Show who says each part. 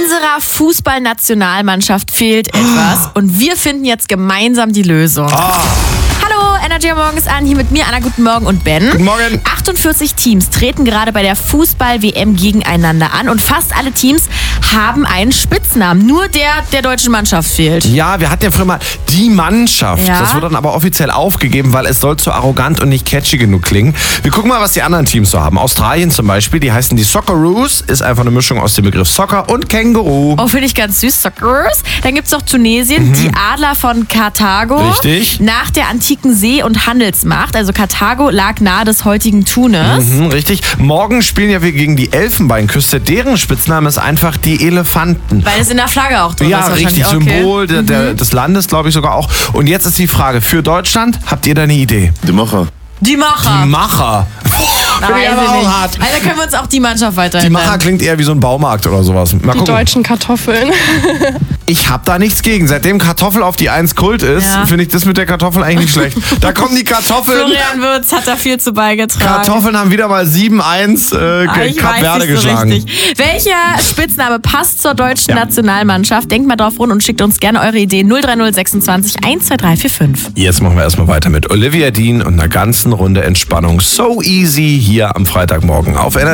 Speaker 1: Unserer Fußballnationalmannschaft fehlt etwas und wir finden jetzt gemeinsam die Lösung. Hallo, Energy morgens an, hier mit mir, Anna, guten Morgen und Ben.
Speaker 2: Guten Morgen.
Speaker 1: 48 Teams treten gerade bei der Fußball-WM gegeneinander an und fast alle Teams haben einen Spitznamen. Nur der deutschen Mannschaft fehlt.
Speaker 2: Ja, wir hatten ja früher mal die Mannschaft.
Speaker 1: Ja.
Speaker 2: Das wurde dann aber offiziell aufgegeben, weil es soll zu arrogant und nicht catchy genug klingen. Wir gucken mal, was die anderen Teams so haben. Australien zum Beispiel, die heißen die Socceroos, ist einfach eine Mischung aus dem Begriff Soccer und Känguru.
Speaker 1: Oh, finde ich ganz süß, Socceroos. Dann gibt es noch Tunesien, die Adler von Karthago.
Speaker 2: Richtig.
Speaker 1: Nach der antiken See- und Handelsmacht. Also Karthago lag nahe des heutigen Tunis.
Speaker 2: Richtig. Morgen spielen ja wir gegen die Elfenbeinküste. Deren Spitzname ist einfach die Elefanten.
Speaker 1: Weil es in der Flagge auch drin
Speaker 2: Ja,
Speaker 1: ist.
Speaker 2: richtig.
Speaker 1: Okay.
Speaker 2: Symbol des Landes, glaube ich sogar auch. Und jetzt ist die Frage, für Deutschland, habt ihr da eine Idee?
Speaker 3: Die Macher.
Speaker 1: Die Macher.
Speaker 2: Die Macher.
Speaker 1: Nein,
Speaker 2: Finde ich aber auch hart.
Speaker 1: Also können wir uns auch die Mannschaft weiterhin
Speaker 2: Die Macher
Speaker 1: nennen.
Speaker 2: klingt eher wie so ein Baumarkt oder sowas. Mal
Speaker 4: Die
Speaker 2: gucken.
Speaker 4: deutschen Kartoffeln.
Speaker 2: Ich hab da nichts gegen. Seitdem Kartoffel auf die 1 Kult ist,
Speaker 1: Ja.
Speaker 2: finde ich das mit der Kartoffel eigentlich nicht schlecht. Da kommen die Kartoffeln.
Speaker 1: Florian Würz hat da viel zu beigetragen.
Speaker 2: Kartoffeln haben wieder mal 7-1
Speaker 1: Ich
Speaker 2: Kap
Speaker 1: weiß
Speaker 2: Verde
Speaker 1: nicht so
Speaker 2: geschlagen.
Speaker 1: richtig. Welcher Spitzname passt zur deutschen Nationalmannschaft? Denkt mal drauf rum und schickt uns gerne eure Ideen. 030 26 12345.
Speaker 2: Jetzt machen wir erstmal weiter mit Olivia Dean und einer ganzen Runde Entspannung. So easy hier am Freitagmorgen auf